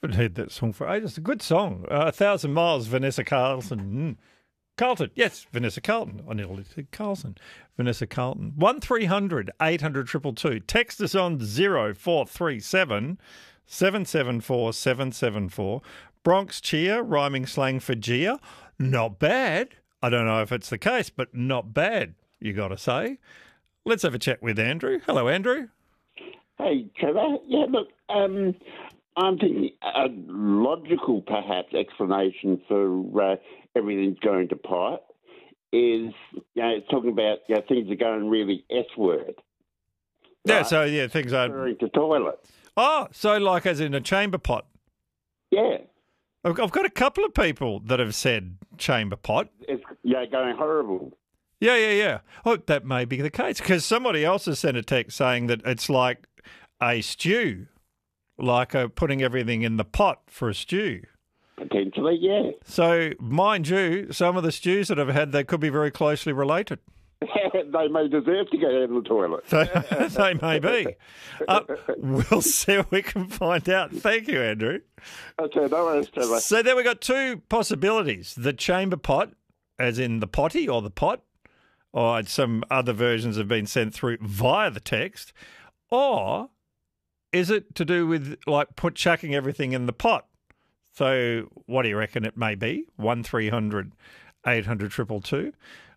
haven't heard that song for ages. It's a good song. 1,000 Miles, Vanessa Carlton. Carlton, yes, Vanessa Carlton. I nearly said Carlson. Vanessa Carlton. 1300 800 222. Text us on 0437 774 774. Bronx cheer, rhyming slang for Gia. Not bad. I don't know if it's the case, but not bad, you got to say. Let's have a chat with Andrew. Hello, Andrew. Hey, Trevor. Yeah, look, I'm thinking a logical, perhaps, explanation for everything's going to pot is, talking about things are going really S-word. Yeah, right? so, things are... Referring to toilets. Oh, so like as in a chamber pot. Yeah. I've got a couple of people that have said chamber pot. It's going horrible. Yeah. Oh, that may be the case because somebody else has sent a text saying that it's like a stew, like putting everything in the pot for a stew. Potentially, yeah. So, mind you, some of the stews that I've had, they could be very closely related. They may deserve to go down the toilet. They may be. We'll see if we can find out. Thank you, Andrew. Okay, no worries, Trevor. So then we've got two possibilities. The chamber pot, as in the potty or the pot, or some other versions have been sent through via the text, or is it to do with like chucking everything in the pot? So what do you reckon it may be? 1300 800 222.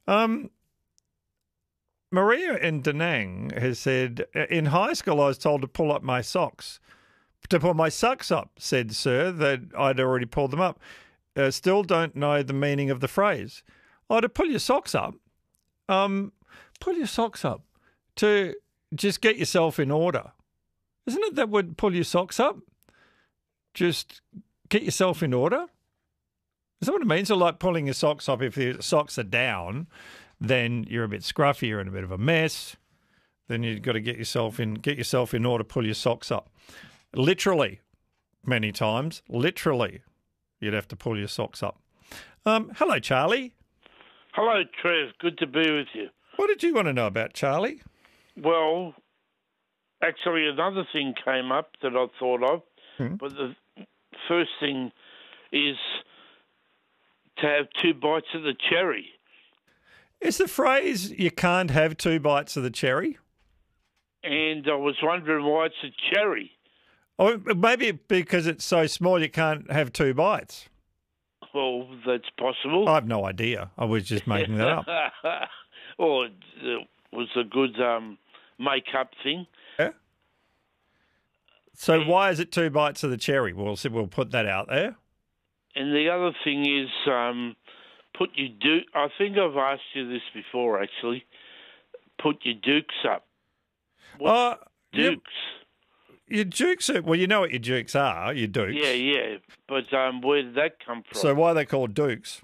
Maria in Da Nang has said, in high school I was told to pull up my socks. To pull my socks up, said sir, that I'd already pulled them up. Still don't know the meaning of the phrase. Oh, to pull your socks up? Pull your socks up. To just get yourself in order. Isn't it that would pull your socks up? Just get yourself in order? Is that what it means? So like pulling your socks up, if your socks are down, then you're a bit scruffy, you're in a bit of a mess. Then you've got to get yourself in order, pull your socks up. Literally, many times, you'd have to pull your socks up. Hello, Charlie. Hello, Trev. Good to be with you. What did you want to know about, Charlie? Well, actually, another thing came up that I thought of, but the first thing is to have two bites of the cherry. Is the phrase, you can't have two bites of the cherry? And I was wondering why it's a cherry. Or maybe because it's so small you can't have two bites. Well, that's possible. I have no idea. I was just making that up. Or it was a good make-up thing. Yeah. So why is it two bites of the cherry? We'll put that out there. And the other thing is I think I've asked you this before, actually. Put your dukes up. What's dukes? Your dukes are, well, you know what your dukes are, your dukes. Yeah. But where did that come from? So why are they called dukes?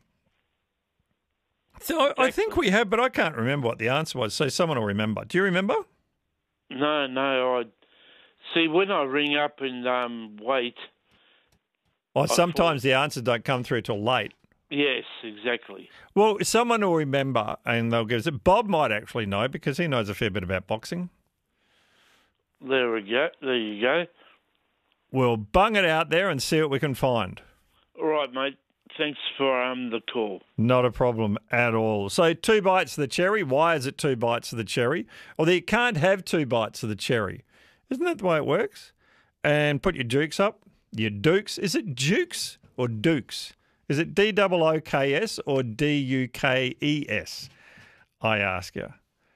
So I think we have, but I can't remember what the answer was. So someone will remember. Do you remember? No. See, when I ring up and wait... sometimes the answers don't come through till late. Yes, exactly. Well, someone will remember and they'll give us it. Bob might actually know because he knows a fair bit about boxing. There we go. There you go. We'll bung it out there and see what we can find. All right, mate. Thanks for the call. Not a problem at all. So 2 bites of the cherry. Why is it 2 bites of the cherry? Or you can't have 2 bites of the cherry. Isn't that the way it works? And put your dukes up. Your dukes. Is it dukes or dukes? Is it D-O-O-K-S or D-U-K-E-S? I ask you.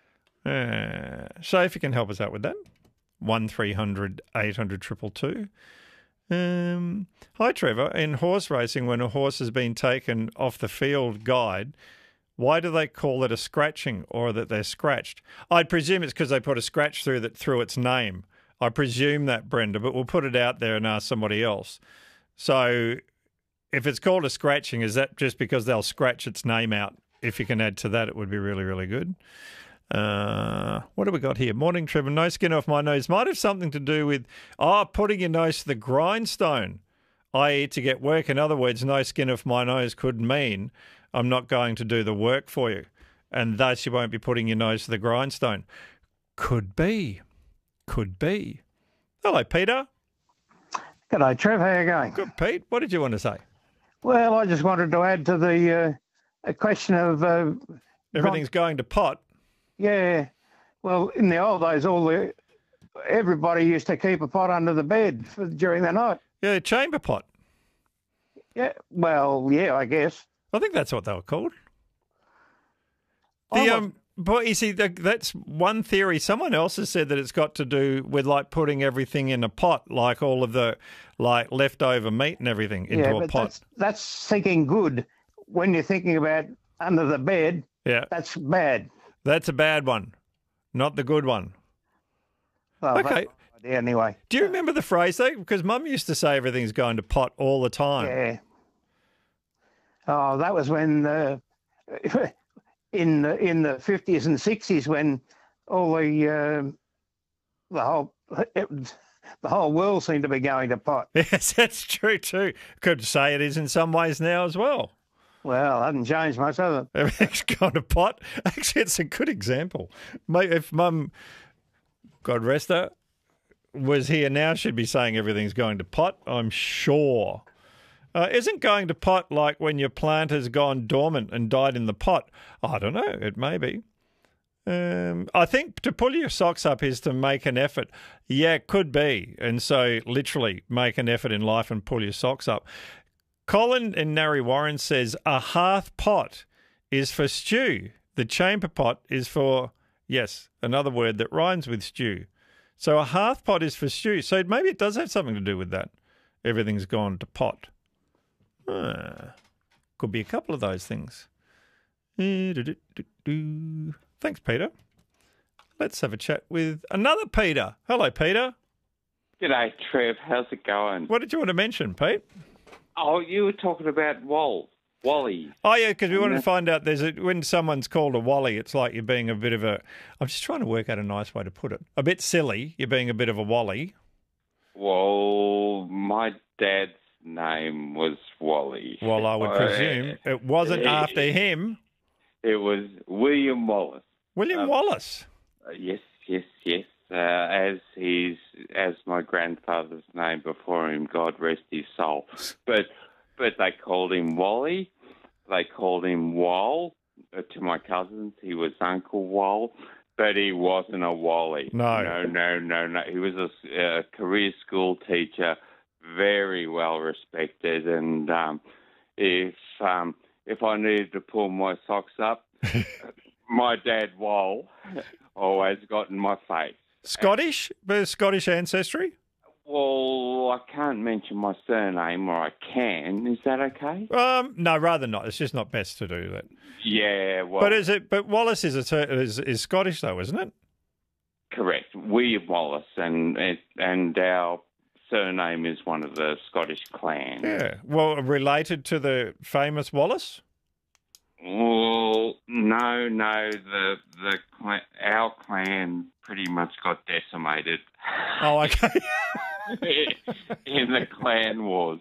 So if you can help us out with that. 1300 800 222. Hi, Trevor. In horse racing, when a horse has been taken off the field guide, why do they call it a scratching or that they're scratched? I presume it's because they put a scratch through its name. I presume that, Brenda, but we'll put it out there and ask somebody else. So if it's called a scratching, is that just because they'll scratch its name out? If you can add to that, it would be really, really good. What have we got here? Morning, Trevor. No skin off my nose. Might have something to do with, putting your nose to the grindstone, i.e. to get work. In other words, no skin off my nose could mean I'm not going to do the work for you, and thus you won't be putting your nose to the grindstone. Could be. Hello, Peter. G'day, Trev. How you going? Good, Pete. What did you want to say? Well, I just wanted to add to the a question of Everything's going to pot. yeah. Well, in the old days, everybody used to keep a pot under the bed during the night. Yeah, chamber pot. Yeah. Well, yeah, I guess. I think that's what they were called. I But you see, that's one theory. Someone else has said that it's got to do with like putting everything in a pot, like all of the like leftover meat and everything into a but pot. that's thinking good. When you're thinking about under the bed, Yeah, that's bad. that's a bad one, not the good one. Well, Okay. that's my idea anyway. Do you remember the phrase though? Because Mum used to say everything's going to pot all the time. Yeah. Oh, that was when in the 50s and 60s when all the whole world seemed to be going to pot. Yes, that's true too. Could say it is in some ways now as well. Well, it hasn't changed much, has it? Everything's gone to pot. Actually, it's a good example. Mate, if Mum, God rest her, was here now, she'd be saying everything's going to pot, I'm sure. Isn't going to pot like when your plant has gone dormant and died in the pot? I don't know. It may be. I think to pull your socks up is to make an effort. Yeah, it could be. And so literally make an effort in life and pull your socks up. Colin in Narre Warren says a hearth pot is for stew. The chamber pot is for, yes, another word that rhymes with stew. So a hearth pot is for stew. So maybe it does have something to do with that. Everything's gone to pot. Could be a couple of those things. Thanks, Peter. Let's have a chat with another Peter. Hello, Peter. G'day, Trev. How's it going? What did you want to mention, Pete? Oh, you were talking about Wally. Oh, yeah, because we wanted to find out when someone's called a Wally, it's like you're being a bit of a... I'm just trying to work out a nice way to put it. A bit silly. You're being a bit of a Wally. Well, my dad's name was Wally. Well, I would presume it wasn't after him. It was William Wallace. William Wallace. Yes. As my grandfather's name before him, God rest his soul. But they called him Wally. They called him Wall. To my cousins, he was Uncle Wall. But he wasn't a Wally. No. No. He was a career school teacher, very well respected. And if I needed to pull my socks up, my dad Wall always got in my face. Scottish? Scottish ancestry? Well, I can't mention my surname, or I can. Is that okay? No, rather not. It's just not best to do that. Yeah, well... But Wallace is Scottish, though, isn't it? Correct. William Wallace, and our surname is one of the Scottish clans. Yeah. Well, related to the famous Wallace? Well, no. Our clan pretty much got decimated. Oh, okay. in the clan wars.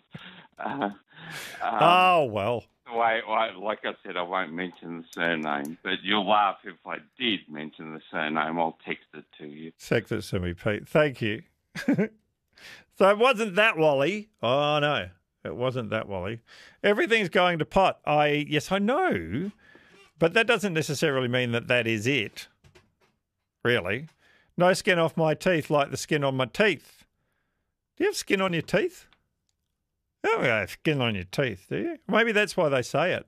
Oh, well. Like I said, I won't mention the surname, but you'll laugh if I did mention the surname. I'll text it to you. Text it to me, Pete. Thank you. So it wasn't that Wally. Oh, no. It wasn't that Wally. Everything's going to pot. Yes, I know. But that doesn't necessarily mean that is it. Really. No skin off my teeth like the skin on my teeth. Do you have skin on your teeth? Oh, you have skin on your teeth, do you? Maybe that's why they say it.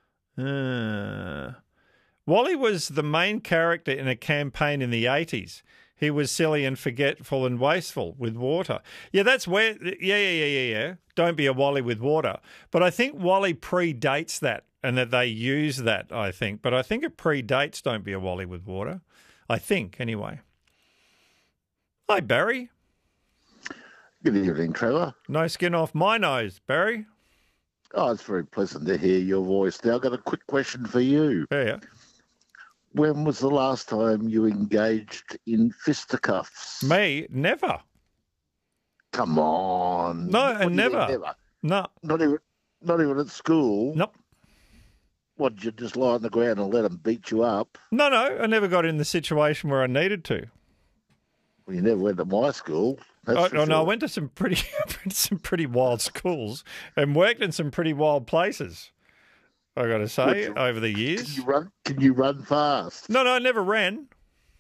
Wally was the main character in a campaign in the 80s. He was silly and forgetful and wasteful with water. Yeah, that's where... Yeah. Don't be a Wally with water. But I think Wally predates that and that they use that, I think. But I think it predates Don't Be a Wally with Water. I think, anyway. Hi, Barry. Good evening, Trevor. No skin off my nose, Barry. Oh, it's very pleasant to hear your voice. Now, I've got a quick question for you. Yeah. When was the last time you engaged in fisticuffs? Me? Never. Come on. No, and never. No. Not even at school? Nope. What, did you just lie on the ground and let them beat you up? No, I never got in the situation where I needed to. Well, you never went to my school. That's for No, I sure. went to some pretty wild schools and worked in some pretty wild places. I got to say, over the years. Can you run fast? No, I never ran.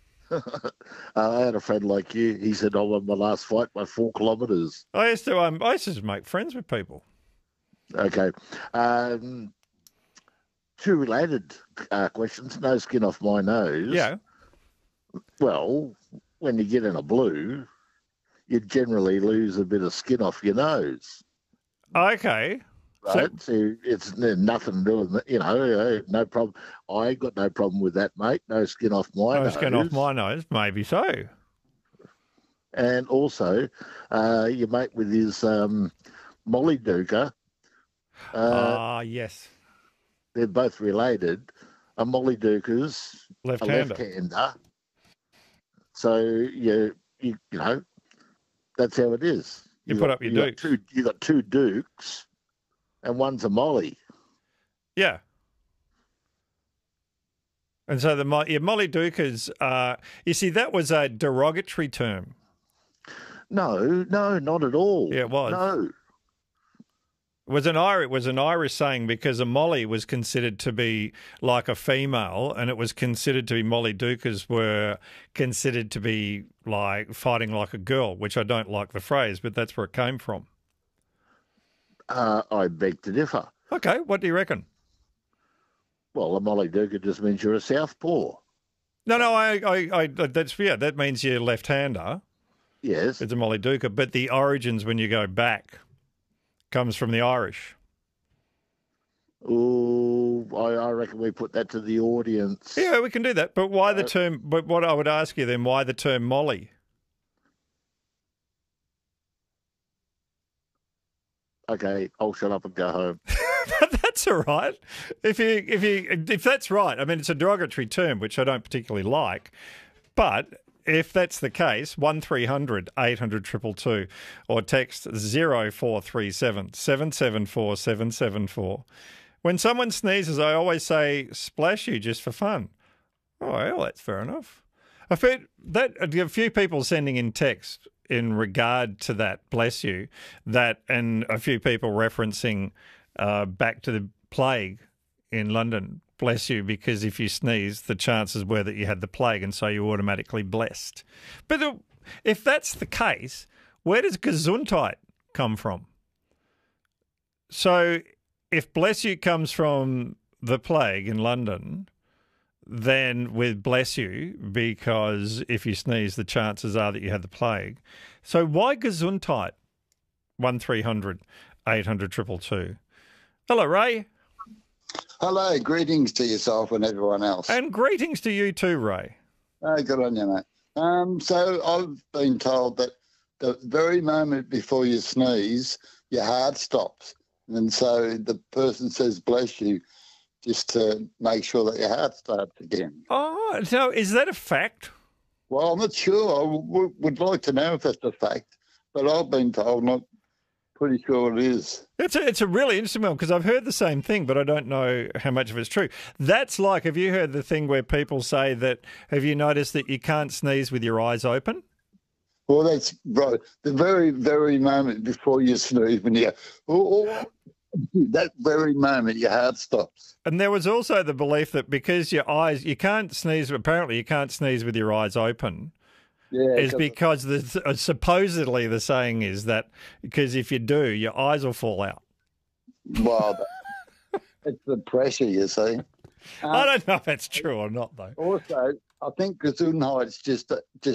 I had a friend like you. He said, "I won my last fight by 4 kilometres." I used to make friends with people. Okay. 2 related questions. No skin off my nose. Yeah. Well, when you get in a blue, you generally lose a bit of skin off your nose. Okay. Right? So it's nothing to do with, no problem. I got no problem with that, mate. No skin off my No nose. skin off my nose. Maybe so. And also, your mate with his Molly Duker. Yes. They're both related. A Molly Duker's a Left-hander. left-hander. So you know, that's how it is. You put up your dukes. You got 2 Dukes, and one's a Molly. Yeah. And so your Molly Dukers, you see, that was a derogatory term. No, not at all. Yeah, it was. No. It was an Irish saying because a Molly was considered to be like a female, and it was considered to be Molly Dukers were considered to be like fighting like a girl, which I don't like the phrase, but that's where it came from. I beg to differ. Okay, what do you reckon? Well, a Molly Duker just means you're a southpaw. No, that means you're left-hander. Yes. It's a Molly Duker, but the origins when you go back comes from the Irish. Oh, I reckon we put that to the audience. Yeah, we can do that. But why the term? But what I would ask you then, why the term Molly? Okay, I'll shut up and go home. That's all right. If that's right, I mean, it's a derogatory term, which I don't particularly like. But if that's the case, 1300 800 222 or text 0437 774 774. When someone sneezes, I always say, splash you just for fun. Oh, well, that's fair enough. I've heard that a few people sending in text in regard to that, bless you, that, and a few people referencing back to the plague in London, bless you, because if you sneeze, the chances were that you had the plague and so you're automatically blessed. But if that's the case, where does Gesundheit come from? So if bless you comes from the plague in London, then with bless you, because if you sneeze, the chances are that you had the plague. So why Gesundheit? 1300 800 222. Hello, Ray. Hello, greetings to yourself and everyone else. And greetings to you too, Ray. Good on you, mate. So I've been told that the very moment before you sneeze, your heart stops. And so the person says, bless you, just to make sure that your heart starts again. Oh, so is that a fact? Well, I'm not sure. I would like to know if that's a fact, but I've been told, not pretty sure it is. It's a really interesting one because I've heard the same thing, but I don't know how much of it's true. That's like, have you heard the thing where people say that, have you noticed that you can't sneeze with your eyes open? Well, that's right. The very, very moment before you sneeze, when you that very moment your heart stops. And there was also the belief that because your eyes, you can't sneeze, apparently you can't sneeze with your eyes open. Yeah, is because supposedly the saying is that because if you do, your eyes will fall out. Well, it's the pressure, you see. I don't know if that's true or not, though. Also, I think Gesundheit's just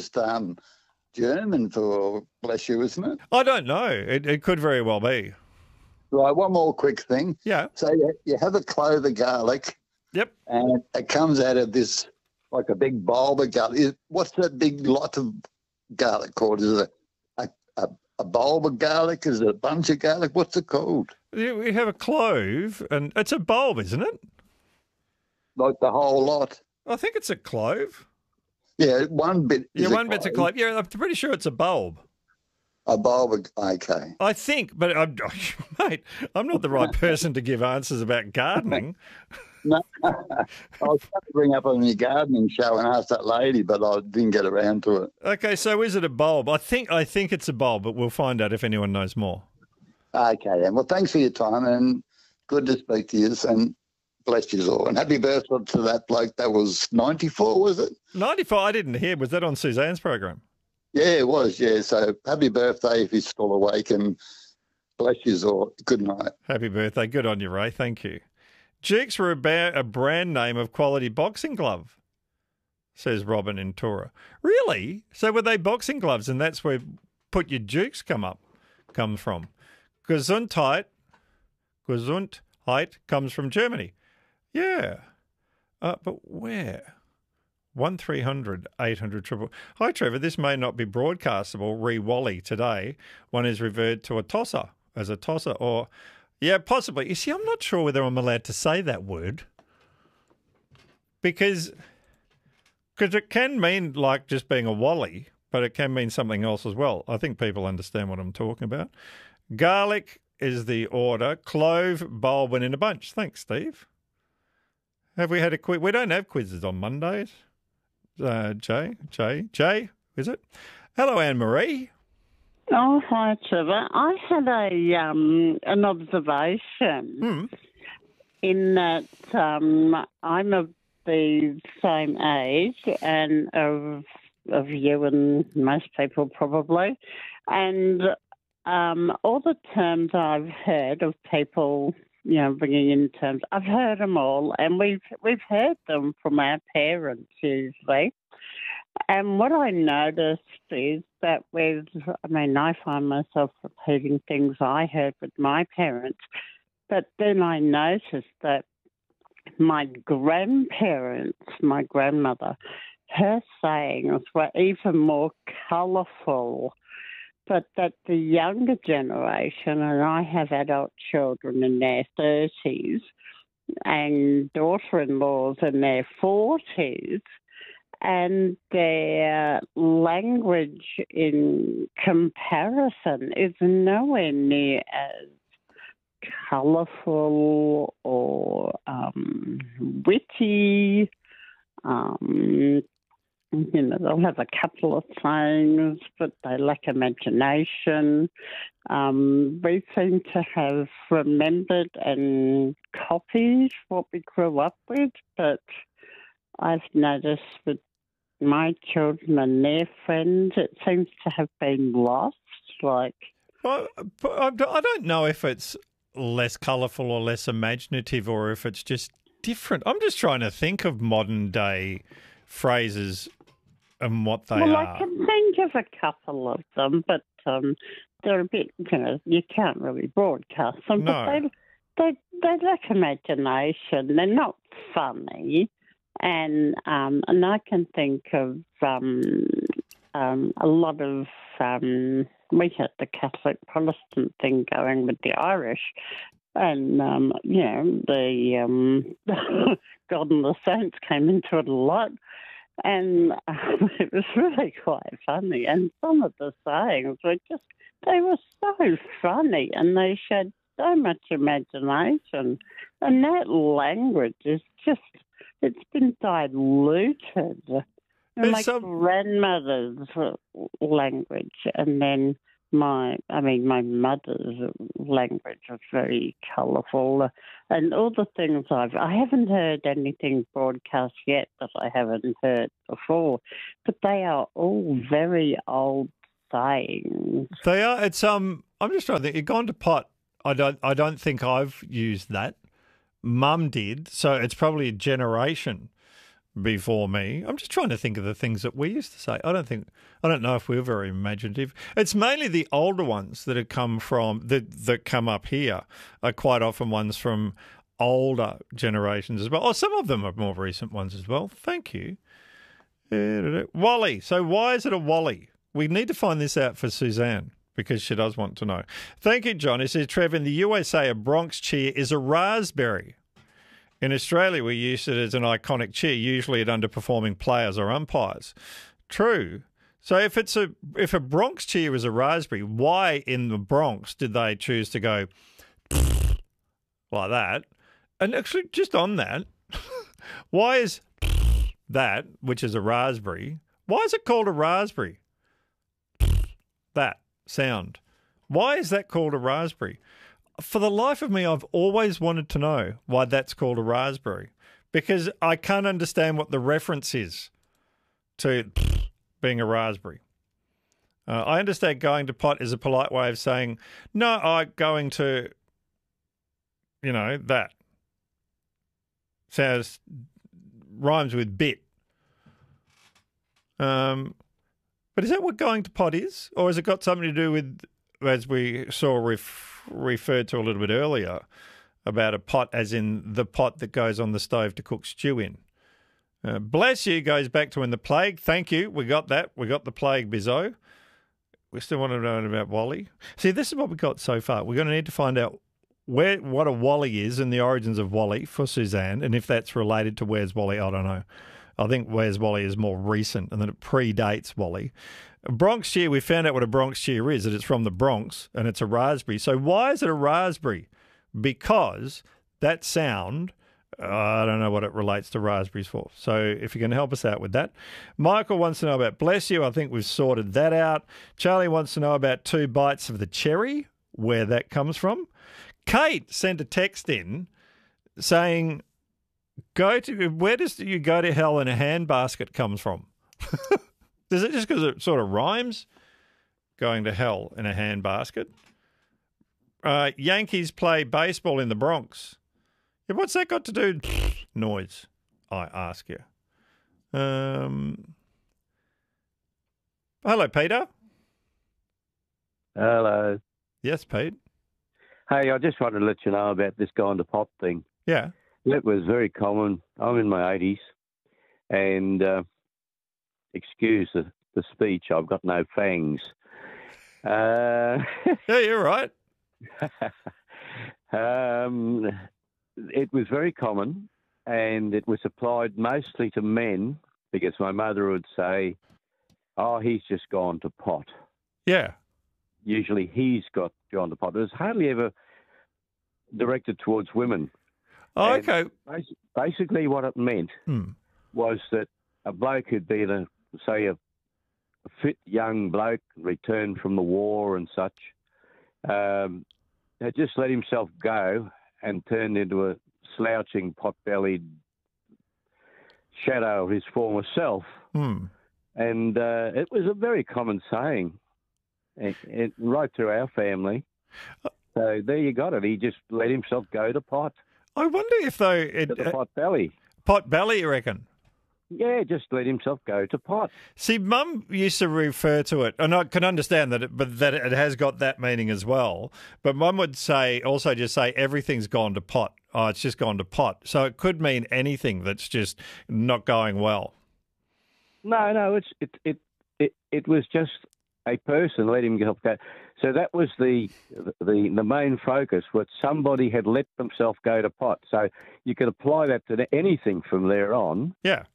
German for bless you, isn't it? I don't know. It could very well be. Right, one more quick thing. Yeah. So you have a clove of garlic. Yep. And it comes out of this, like a big bulb of garlic. What's that big lot of garlic called? Is it a bulb of garlic? Is it a bunch of garlic? What's it called? We have a clove, and it's a bulb, isn't it? Like the whole lot? I think it's a clove. Yeah, one bit. Yeah, one bit's a clove. Yeah, I'm pretty sure it's a bulb. A bulb, okay. I think, but mate, I'm not the right person to give answers about gardening. No, I was trying to bring up on your gardening show and ask that lady, but I didn't get around to it. Okay, so is it a bulb? I think it's a bulb, but we'll find out if anyone knows more. Okay, then. Well, thanks for your time and good to speak to you and bless you all. And happy birthday to that bloke that was 94, was it? 94, I didn't hear. Was that on Suzanne's program? Yeah, it was, yeah. So happy birthday if he's still awake and bless you all. Good night. Happy birthday. Good on you, Ray. Thank you. Jukes were a brand name of quality boxing glove, says Robin in Tora. Really? So were they boxing gloves and that's where Put Your Jukes come from? Gesundheit comes from Germany. Yeah. But where? 1300 800 triple. Hi, Trevor. This may not be broadcastable. Wally today. One is referred to as a tosser or... Yeah, possibly. You see, I'm not sure whether I'm allowed to say that word because it can mean like just being a wally, but it can mean something else as well. I think people understand what I'm talking about. Garlic is the order. Clove, bulb, and in a bunch. Thanks, Steve. Have we had a quiz? We don't have quizzes on Mondays. Jay, is it? Hello, Anne-Marie. Oh, hi, Trevor. I had an observation in that I'm of the same age and of you and most people probably, and all the terms I've heard of people, bringing in terms, I've heard them all, and we've heard them from our parents usually. And what I noticed is that I find myself repeating things I heard with my parents, but then I noticed that my grandparents, my grandmother, her sayings were even more colourful, but that the younger generation, and I have adult children in their 30s and daughter-in-laws in their 40s, and their language in comparison is nowhere near as colourful or witty. They'll have a couple of things, but they lack imagination. We seem to have remembered and copied what we grew up with, but I've noticed with my children and their friends, it seems to have been lost. Well, I don't know if it's less colourful or less imaginative or if it's just different. I'm just trying to think of modern day phrases and what they are. Well, I can think of a couple of them, but they're a bit, you can't really broadcast them. No. But they lack imagination. They're not funny. And I can think of a lot of, we had the Catholic Protestant thing going with the Irish, and, the God and the Saints came into it a lot, and it was really quite funny. And some of the sayings were they were so funny, and they showed so much imagination. And that language is it's been diluted. My grandmother's language, and then my mother's language was very colourful, and all the things I haven't heard anything broadcast yet that I haven't heard before, but they are all very old sayings. They are. It's I'm just trying to think. You've gone to pot. I don't think I've used that. Mum did, so it's probably a generation before me. I'm just trying to think of the things that we used to say. I don't know if we're very imaginative. It's mainly the older ones that have come from that come up here are quite often ones from older generations as well. Oh, some of them are more recent ones as well. Thank you. Wally. So why is it a Wally? We need to find this out for Suzanne, because she does want to know. Thank you, John. He says, Trev, in the USA, a Bronx cheer is a raspberry. In Australia, we use it as an iconic cheer, usually at underperforming players or umpires. True. So if a Bronx cheer is a raspberry, why in the Bronx did they choose to go like that And actually, just on that, why is that, which is a raspberry, why is it called a raspberry? That sound. Why is that called a raspberry? For the life of me, I've always wanted to know why that's called a raspberry, because I can't understand what the reference is to being a raspberry. I understand going to pot is a polite way of saying, no, I'm going to, that. Sounds, rhymes with bit. But is that what going to pot is? Or has it got something to do with, as we saw referred to a little bit earlier, about a pot as in the pot that goes on the stove to cook stew in? Bless you goes back to when the plague. Thank you. We got that. We got the plague, Bizzo. We still want to know about Wally. See, this is what we got so far. We're going to need to find out what a Wally is and the origins of Wally for Suzanne, and if that's related to Where's Wally, I don't know. I think Where's Wally is more recent and that it predates Wally. Bronx cheer, we found out what a Bronx cheer is, that it's from the Bronx and it's a raspberry. So why is it a raspberry? Because that sound, I don't know what it relates to raspberries for. So if you can help us out with that. Michael wants to know about Bless You. I think we've sorted that out. Charlie wants to know about 2 bites of the cherry, where that comes from. Kate sent a text in saying, where does you go to hell in a handbasket comes from? Is it just because it sort of rhymes? Going to hell in a handbasket. Yankees play baseball in the Bronx. Yeah, what's that got to do? Noise, I ask you. Hello, Peter. Hello. Yes, Pete. Hey, I just wanted to let you know about this going to pot thing. Yeah. It was very common. I'm in my 80s, and excuse the speech, I've got no fangs. Yeah, you're right. It was very common, and it was applied mostly to men, because my mother would say, oh, he's just gone to pot. Yeah. Usually he's got gone to pot. It was hardly ever directed towards women. Oh, okay. Basically what it meant was that a bloke who'd been, a fit young bloke, returned from the war and such, had just let himself go and turned into a slouching, pot-bellied shadow of his former self. And it was a very common saying, right through our family. So there you got it. He just let himself go to pot. I wonder if, though... to the pot belly. Pot belly, you reckon? Yeah, just let himself go to pot. See, Mum used to refer to it, and I can understand that, that it has got that meaning as well. But Mum would also just say everything's gone to pot. Oh, it's just gone to pot. So it could mean anything that's just not going well. No, it was just a person let himself go. So that was the main focus, was somebody had let themselves go to pot. So you could apply that to anything from there on. Yeah.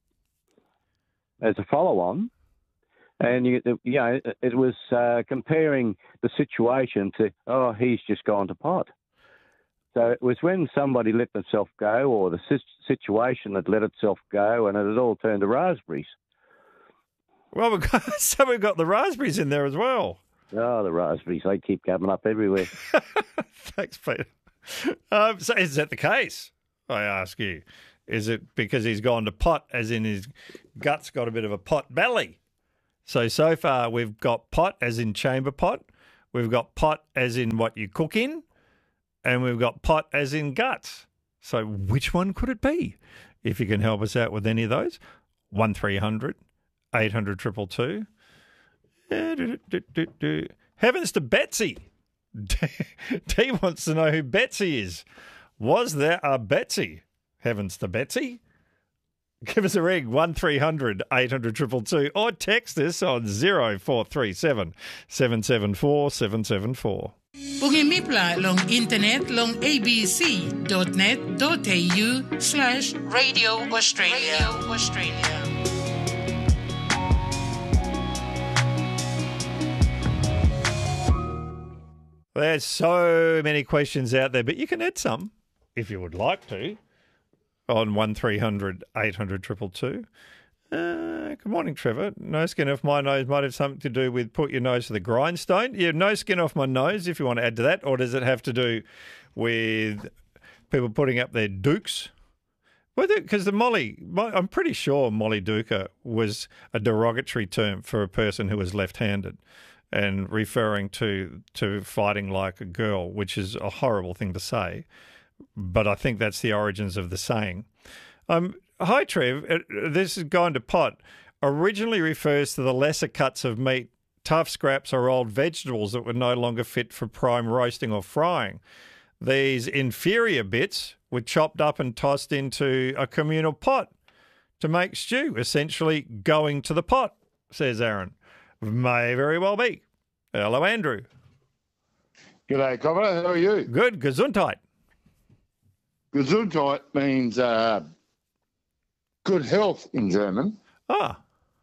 As a follow-on, and it was comparing the situation to, oh, he's just gone to pot. So it was when somebody let themselves go, or the situation had let itself go, and it had all turned to raspberries. Well, we've got the raspberries in there as well. Oh, the raspberries, they keep coming up everywhere. Thanks, Peter. So is that the case, I ask you? Is it because he's gone to pot, as in his gut's got a bit of a pot belly? So far we've got pot as in chamber pot, we've got pot as in what you cook in, and we've got pot as in guts. So which one could it be? If you can help us out with any of those, 1300 800 222. Heavens to Betsy. T wants to know who Betsy is. Was there a Betsy? Heavens to Betsy. Give us a ring, 1300 800 222, or text us on 0437 774 774. Pungimipla long internet long abc.net.au/Radio Australia. There's so many questions out there, but you can add some. if you would like to, on 1300 800 222. Good morning, Trevor. No skin off my nose might have something to do with put your nose to the grindstone. Yeah, no skin off my nose, if you want to add to that. Or does it have to do with people putting up their dukes? Because I'm pretty sure Molly Duker was a derogatory term for a person who was left-handed and referring to fighting like a girl, which is a horrible thing to say. But I think that's the origins of the saying. Hi, Trev. This is going to pot. Originally refers to the lesser cuts of meat, tough scraps or old vegetables that were no longer fit for prime roasting or frying. These inferior bits were chopped up and tossed into a communal pot to make stew, essentially going to the pot, says Aaron. May very well be. Hello, Andrew. G'day, Cobber. How are you? Good. Gesundheit. Gesundheit means good health in German. Ah.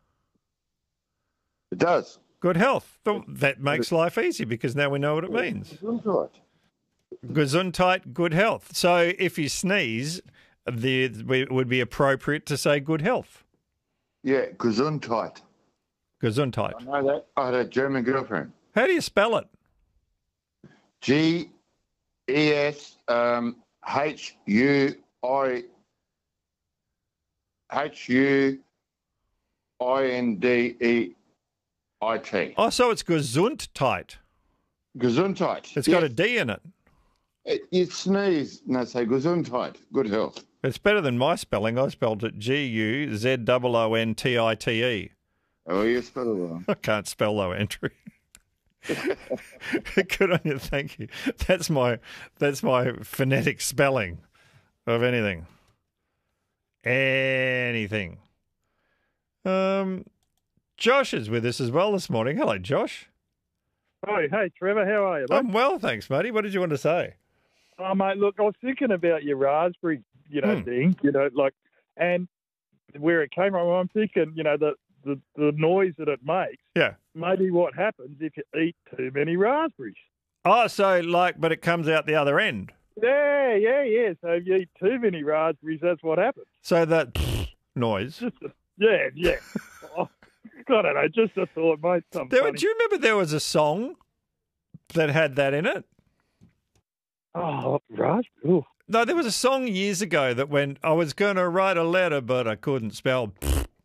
It does. Good health. That makes life easy because now we know what it means. Gesundheit. Gesundheit, good health. So if you sneeze, it would be appropriate to say good health. Yeah, Gesundheit. Gesundheit. I know that. I had a German girlfriend. How do you spell it? G-E-S-H-U-I-N-D-E-I-T. Oh, so it's Gesundheit. Gesundheit. It's got a D in it. You sneeze and they say Gesundheit, good health. It's better than my spelling. I spelled it G-U-Z-O-O-N-T-I-T-E. Oh, you spelled it wrong. I can't spell though, Andrew. Good on you, thank you. That's my phonetic spelling of anything. Anything. Josh is with us as well this morning. Hello, Josh. Oh, hey, Trevor, how are you, mate? I'm well, thanks, matey. What did you want to say? Oh, mate, look, I was thinking about your raspberry, thing, and where it came from. I'm thinking, the noise that it makes. Yeah. Maybe what happens if you eat too many raspberries. Oh, so but it comes out the other end. Yeah. So if you eat too many raspberries, that's what happens. So that noise. Yeah. Oh, I don't know, just a thought, mate. Do you remember there was a song that had that in it? Oh, raspberry. No, there was a song years ago that went, I was going to write a letter, but I couldn't spell.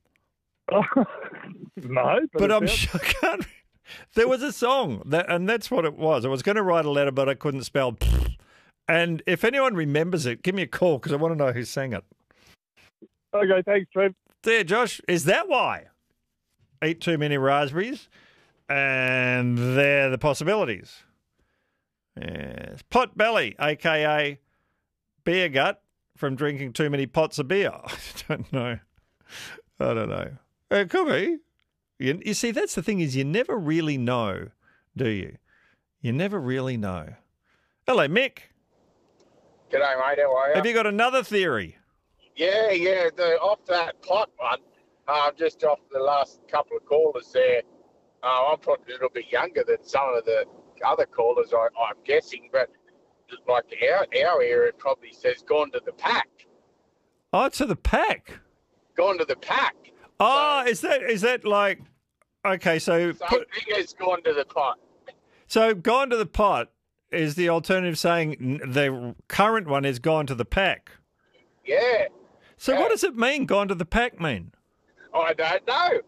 No, but I'm sure I can't. There was a song, and that's what it was. I was going to write a letter, but I couldn't spell. And if anyone remembers it, give me a call because I want to know who sang it. Okay, thanks, Trev. There, Josh. Is that why? Eat too many raspberries, and they're the possibilities. Yes. Pot belly, a.k.a. beer gut, from drinking too many pots of beer. I don't know. It could be. You see, that's the thing is you never really know, do you? You never really know. Hello, Mick. G'day, mate. How are you? Have you got another theory? Yeah. Off that pot one, just off the last couple of callers there, I'm probably a little bit younger than some of the other callers, I'm guessing, but like our area probably says gone to the pack. Oh, to the pack? Gone to the pack. Oh, so, is that like, okay, so... Same thing as gone to the pot. So gone to the pot is the alternative saying the current one is gone to the pack. Yeah. So what does it mean, gone to the pack mean? I don't know.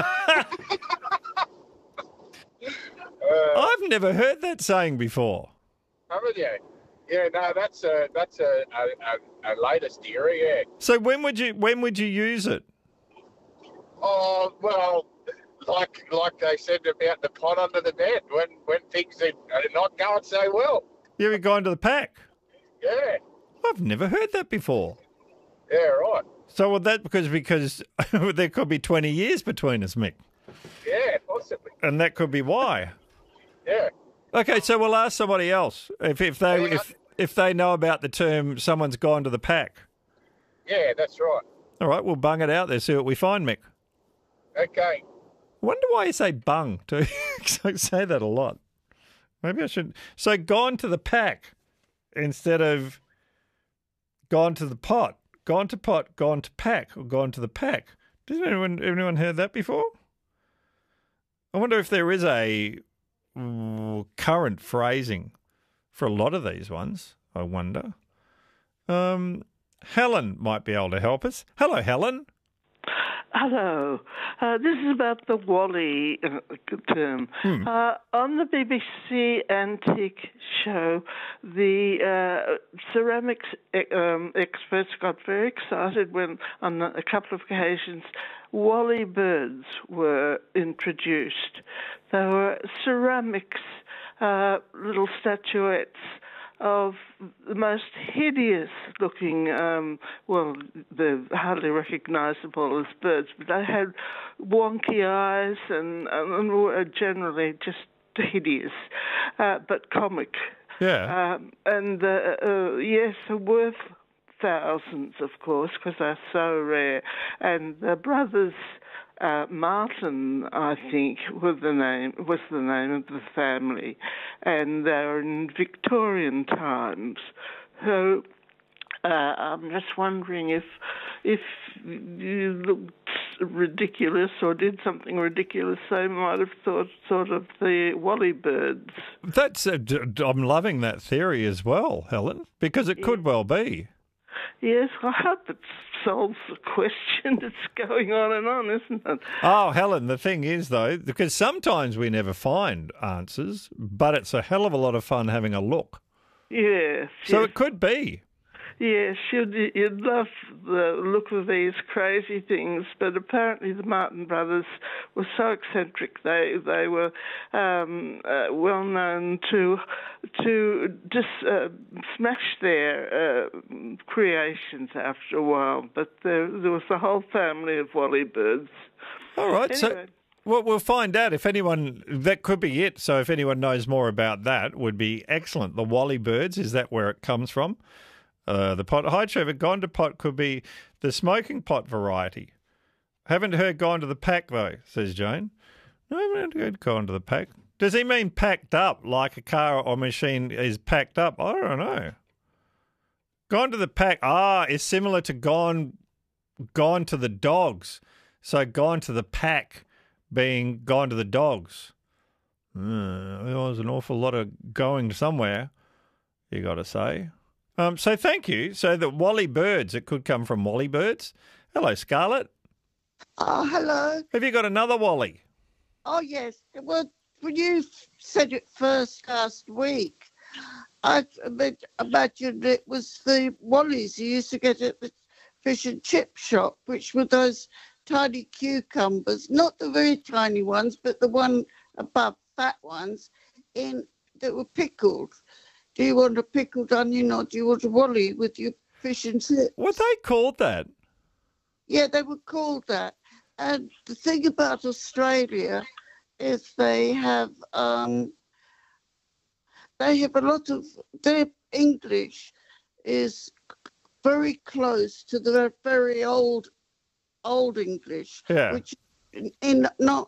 I've never heard that saying before. Haven't you? Yeah, no, that's a latest theory, yeah. So when would you use it? Oh, well, like they said about the pot under the bed, when things are not going so well. You ever gone to the pack? Yeah. I've never heard that before. Yeah, right. So well, that because there could be 20 years between us, Mick. Yeah, possibly. And that could be why. Yeah. Okay, so we'll ask somebody else if they know about the term "someone's gone to the pack." Yeah, that's right. All right, we'll bung it out there. See what we find, Mick. Okay. I wonder why you say bung too. I say that a lot. Maybe I should. So gone to the pack instead of gone to the pot, gone to pot, gone to pack, or gone to the pack. Does anyone heard that before? I wonder if there is a current phrasing for a lot of these ones. I wonder. Helen might be able to help us. Hello, Helen. Hello. This is about the Wally term. On the BBC Antique show, the ceramics experts got very excited when, on a couple of occasions, Wally birds were introduced. They were ceramics, little statuettes of the most hideous-looking, they're hardly recognisable as birds, but they had wonky eyes and were generally just hideous, but comic. Yeah. Yes, they're worth thousands, of course, because they're so rare. And the brothers Martin, I think, was the name of the family, and they're in Victorian times. So I'm just wondering if you looked ridiculous or did something ridiculous, they might have thought sort of the Wally birds. That's I'm loving that theory as well, Helen, because it could well be. Yes, I hope it solves the question that's going on, isn't it? Oh, Helen, the thing is, though, because sometimes we never find answers, but it's a hell of a lot of fun having a look. Yes. So yes. It could be. Yes, you'd love the look of these crazy things, but apparently the Martin brothers were so eccentric. They were well known to just smash their creations after a while. But there was a whole family of Wally birds. All right, anyway. So we'll find out if anyone, that could be it. So if anyone knows more about that, would be excellent. The Wally birds, is that where it comes from? The pot. Hi, Trevor. Gone to pot could be the smoking pot variety. Haven't heard gone to the pack, though, says Jane. No, I haven't heard gone to the pack. Does he mean packed up, like a car or machine is packed up? I don't know. Gone to the pack, is similar to gone to the dogs. So gone to the pack being gone to the dogs. There was an awful lot of going somewhere, you got to say. So thank you. So the Wally birds, it could come from Wally birds. Hello, Scarlett. Oh, hello. Have you got another Wally? Oh, yes. Well, when you said it first last week, I imagined it was the Wallies you used to get at the fish and chip shop, which were those tiny cucumbers, not the very tiny ones, but the one above fat ones, that were pickled. Do you want a pickled onion or do you want a Wally with your fish and chips? Were they called that? Yeah, they were called that. And the thing about Australia is they have a lot of their English is very close to the very old English, which is not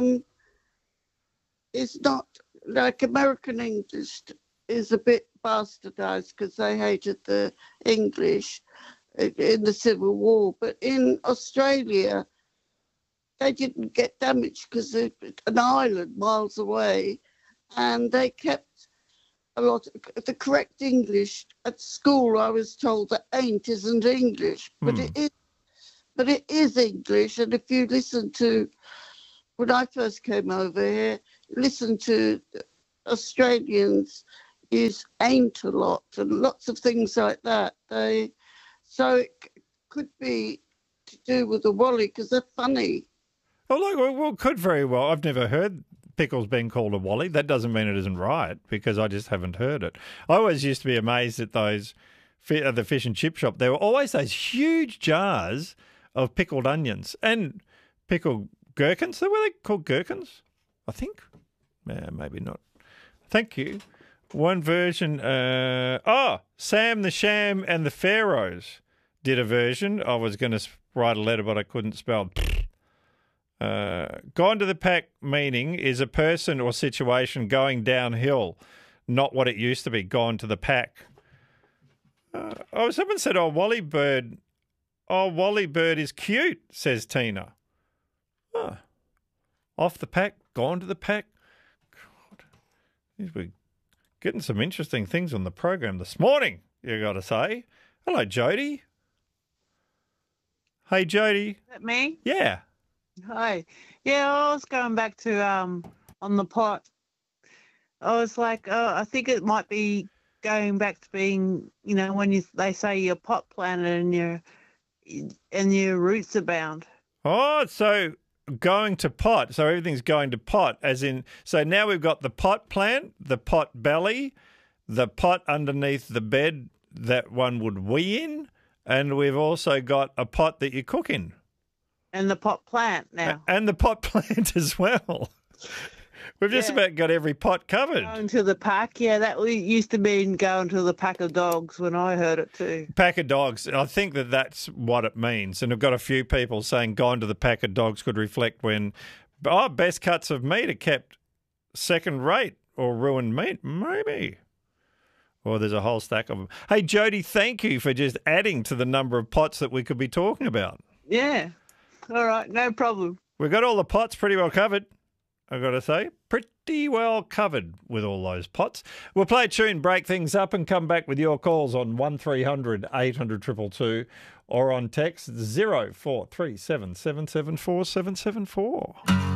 like American English. Is a bit bastardized because they hated the English in the Civil War. But in Australia, they didn't get damaged because it's an island miles away, and they kept a lot of the correct English. At school, I was told that ain't isn't English, but it is. But it is English, and if you listen to, when I first came over here, listen to Australians use ain't a lot and lots of things like that. So it could be to do with the Wally because they're funny. Well, could very well. I've never heard pickles being called a Wally. That doesn't mean it isn't right because I just haven't heard it. I always used to be amazed at those at the fish and chip shop. There were always those huge jars of pickled onions and pickled gherkins. So were they called gherkins? I think. Maybe not. Thank you. One version, Sam the Sham and the Pharaohs did a version. I was going to write a letter, but I couldn't spell. Gone to the pack meaning is a person or situation going downhill, not what it used to be, gone to the pack. Someone said, Wally Bird is cute, says Tina. Oh, off the pack, gone to the pack. God, we're getting some interesting things on the program this morning, you got to say. Hello, Jody. Hey, Jody. Is that me? Yeah. Hi. Yeah, I was going back to on the pot. I was like, I think it might be going back to being, when they say you're pot planted and your roots abound. Oh, so going to pot. So everything's going to pot, as in, so now we've got the pot plant, the pot belly, the pot underneath the bed that one would wee in, and we've also got a pot that you cook in. And the pot plant now. And the pot plant as well. We've just about got every pot covered. Going to the pack, that used to mean going to the pack of dogs when I heard it too. Pack of dogs. I think that's what it means. And I've got a few people saying going to the pack of dogs could reflect when, best cuts of meat are kept second rate or ruined meat. Maybe. Or there's a whole stack of them. Hey, Jody, thank you for just adding to the number of pots that we could be talking about. Yeah. All right, no problem. We've got all the pots pretty well covered, I've got to say. Pretty well covered with all those pots. We'll play a tune, break things up, and come back with your calls on 1300 800 222 or on text 0437 774 774.